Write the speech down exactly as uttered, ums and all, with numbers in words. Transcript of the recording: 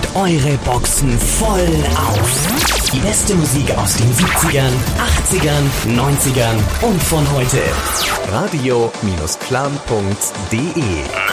eure Boxen voll auf. Die beste Musik aus den siebzigern, achtzigern, neunzigern und von heute. radio Bindestrich plan punkt de